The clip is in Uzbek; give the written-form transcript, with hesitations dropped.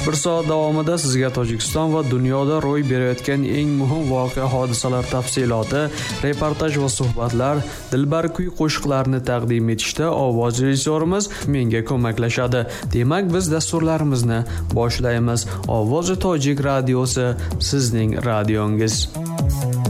Bir soat davomida sizga Tojikiston va dunyoda ro'y berayotgan eng muhim voqea hodisalar tafsiloti, reportaj va suhbatlar, dilbar kuy qo'shiqlarni taqdim etishda ovoz rejissyorimiz menga ko'maklashadi. Demak, biz dasturlarimizni boshlaymiz. Ovozi Tojik radiosi sizning radiongiz.